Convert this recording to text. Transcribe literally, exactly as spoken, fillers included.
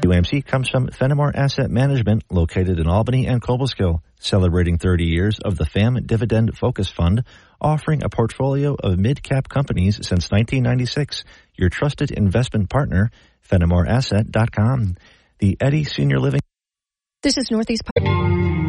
W A M C comes from Fenimore Asset Management, located in Albany and Cobleskill, celebrating thirty years of the F A M Dividend Focus Fund, offering a portfolio of mid-cap companies since nineteen ninety-six. Your trusted investment partner, fenimore asset dot com. The Eddy Senior Living. This is Northeast.